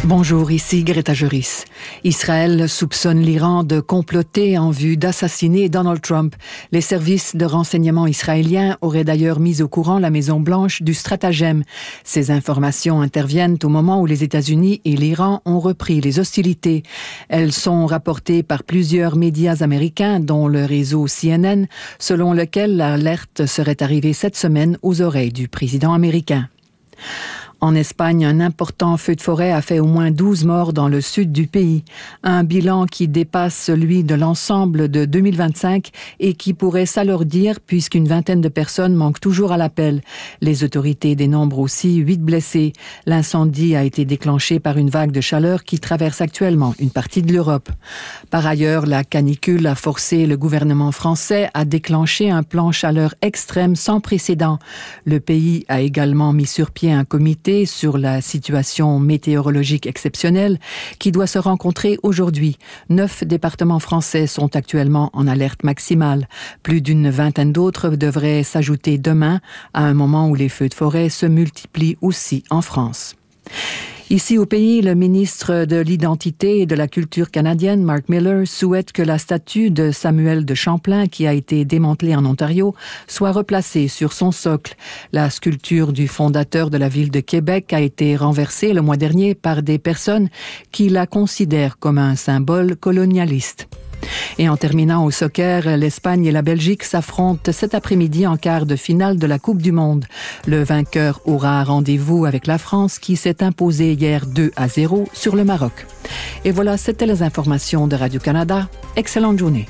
Bonjour, ici Greta Juris. Israël soupçonne l'Iran de comploter en vue d'assassiner Donald Trump. Les services de renseignement israéliens auraient d'ailleurs mis au courant la Maison-Blanche du stratagème. Ces informations interviennent au moment où les États-Unis et l'Iran ont repris les hostilités. Elles sont rapportées par plusieurs médias américains, dont le réseau CNN, selon lequel l'alerte serait arrivée cette semaine aux oreilles du président américain. En Espagne, un important feu de forêt a fait au moins 12 morts dans le sud du pays. Un bilan qui dépasse celui de l'ensemble de 2025 et qui pourrait s'alourdir puisqu'une vingtaine de personnes manquent toujours à l'appel. Les autorités dénombrent aussi 8 blessés. L'incendie a été déclenché par une vague de chaleur qui traverse actuellement une partie de l'Europe. Par ailleurs, la canicule a forcé le gouvernement français à déclencher un plan chaleur extrême sans précédent. Le pays a également mis sur pied un comité sur la situation météorologique exceptionnelle qui doit se rencontrer aujourd'hui. 9 départements français sont actuellement en alerte maximale. Plus d'une vingtaine d'autres devraient s'ajouter demain, à un moment où les feux de forêt se multiplient aussi en France. Ici au pays, le ministre de l'Identité et de la Culture canadienne, Mark Miller, souhaite que la statue de Samuel de Champlain, qui a été démantelée en Ontario, soit replacée sur son socle. La sculpture du fondateur de la ville de Québec a été renversée le mois dernier par des personnes qui la considèrent comme un symbole colonialiste. Et en terminant au soccer, l'Espagne et la Belgique s'affrontent cet après-midi en quart de finale de la Coupe du Monde. Le vainqueur aura rendez-vous avec la France qui s'est imposée hier 2-0 sur le Maroc. Et voilà, c'était les informations de Radio-Canada. Excellente journée.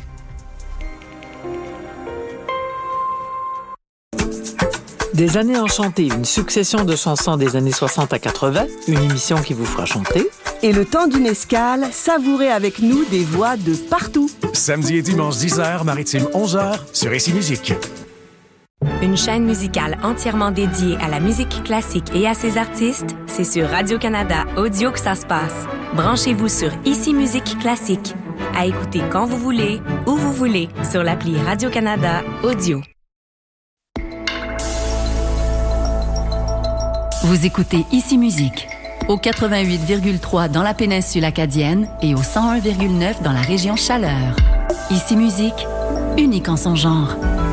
Des années enchantées, une succession de chansons des années 60 à 80, une émission qui vous fera chanter. Et le temps d'une escale, savourez avec nous des voix de partout. Samedi et dimanche 10h, maritime 11h, sur ICI Musique. Une chaîne musicale entièrement dédiée à la musique classique et à ses artistes, c'est sur Radio-Canada Audio que ça se passe. Branchez-vous sur ICI Musique Classique. À écouter quand vous voulez, où vous voulez, sur l'appli Radio-Canada Audio. Vous écoutez ICI Musique, au 88,3 dans la péninsule acadienne et au 101,9 dans la région Chaleur. ICI Musique, unique en son genre.